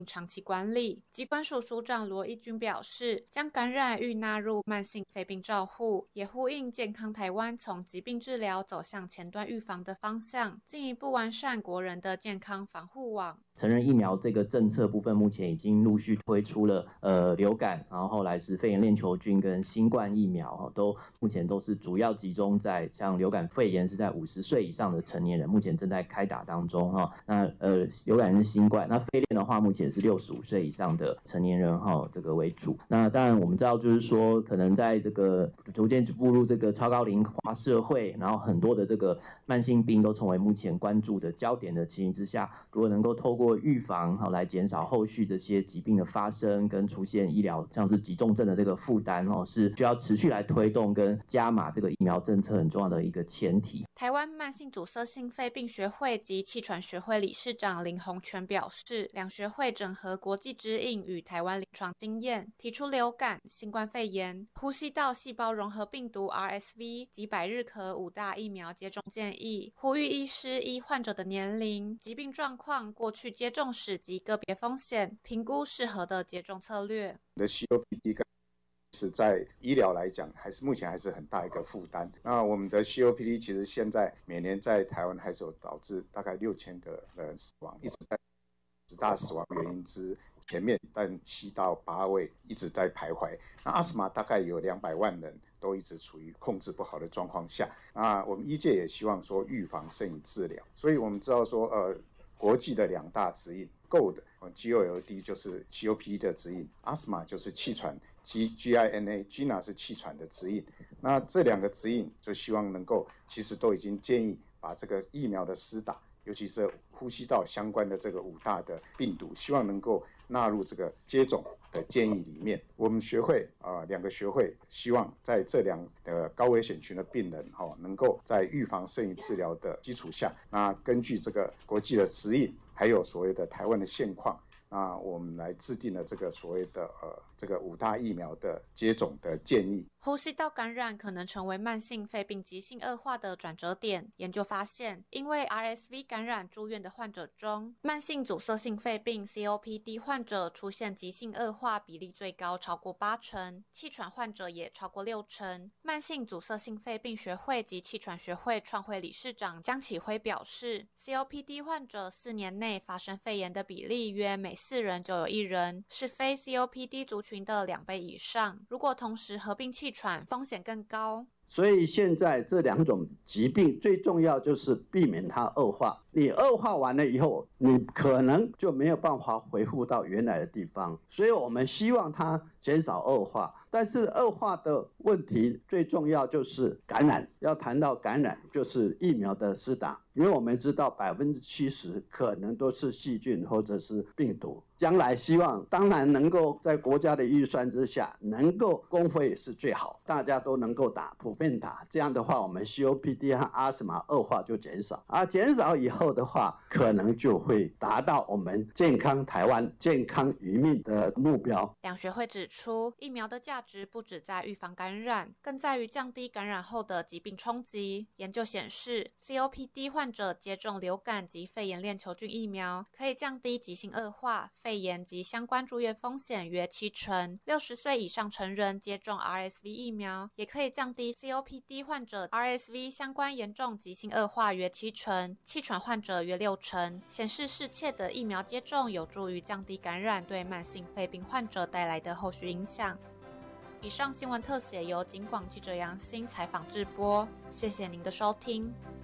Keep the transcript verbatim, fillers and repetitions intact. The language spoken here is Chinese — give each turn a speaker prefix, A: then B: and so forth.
A: 长期管理。疾管署署长罗一军表示，将感染预纳入慢性肺病照护，也呼应健康台湾从疾病治疗走向前端预防的方向，进一步完善国人的健康防护网。
B: 成人疫苗这个政策部分，目前已经陆续推出了呃流感，然后后来是肺炎链球菌跟新冠疫苗，都目前都是主要集中在像流感肺炎是在五十岁以上的成年人，目前正在开打当中哈。那呃流感是新冠，那肺炎的话目前是六十五岁以上的成年人哈这个为主。那当然我们知道就是说，可能在这个逐渐步入这个超高龄化社会，然后很多的这个慢性病都成为目前关注的焦点的情形之下，如果能够透过预防好来减少后续这些疾病的发生跟出现医疗像是急重症的这个负担哦，是需要持续来推动跟加码这个疫苗政策很重要的一个前提。
A: 台湾慢性阻塞性肺病学会及气喘学会理事长林宏全表示，两学会整合国际指引与台湾临床经验，提出流感、新冠肺炎、呼吸道细胞融合病毒 R S V 及百日咳五大疫苗接种建议，呼吁医师依患者的年龄、疾病状况、过去接种史及个别风险，评估适合的接种策略。
C: 的 C O P D 是在医疗来讲，还是目前还是很大一个负担。那我们的 C O P D 其实现在每年在台湾还是有导致大概六千个人死亡，一直在十大死亡原因之前面，但七到八位一直在徘徊。那阿斯玛大概有两百万人都一直处于控制不好的状况下。那我们医界也希望说预防胜于治疗，所以我们知道说呃。国际的两大指引 G O L D G O L D 就是 C O P D 的指引， A S M A 就是气喘 G I N A G I N A 是气喘的指引。那这两个指引就希望能够其实都已经建议把这个疫苗的施打，尤其是呼吸道相关的这个五大的病毒，希望能够纳入这个接种的建议里面。我们学会啊、呃，两个学会希望在这两个高危险群的病人哦，能够在预防胜于治疗的基础下，那根据这个国际的指引，还有所谓的台湾的现况，那我们来制定了这个所谓的呃这个五大疫苗的接种的建议。
A: 呼吸道感染可能成为慢性肺病急性恶化的转折点。研究发现，因为 R S V 感染住院的患者中，慢性阻塞性肺病 C O P D 患者出现急性恶化比例最高，超过八成，气喘患者也超过六成。慢性阻塞性肺病学会及气喘学会创会理事长江启辉表示， C O P D 患者四年内发生肺炎的比例约每四人就有一人，是非 C O P D 族群的两倍以上。如果同时合并气喘，风险更高。
D: 所以现在这两种疾病最重要就是避免它恶化。你恶化完了以后，你可能就没有办法恢复到原来的地方。所以我们希望它减少恶化。但是恶化的问题最重要就是感染。要谈到感染，就是疫苗的施打，因为我们知道百分之七十可能都是细菌或者是病毒。将来希望当然能够在国家的预算之下，能够公费是最好，大家都能够打，普遍打。这样的话，我们 C O P D 和阿斯玛恶化就减少，而减少以后的话，可能就会达到我们健康台湾、健康余命的目标。
A: 两学会指出，疫苗的价值不只在预防感染，更在于降低感染后的疾病冲击。研究显示 ，C O P D 患者接种流感及肺炎链球菌疫苗，可以降低急性恶化、肺炎及相关住院风险约七成。六十岁以上成人接种 R S V 疫苗，也可以降低 C O P D 患者 R S V 相关严重急性恶化约七成，气喘患者约六成。显示适切的疫苗接种有助于降低感染对慢性肺病患者带来的后续影响。以上新闻特写由警广记者杨欣采访制播，谢谢您的收听。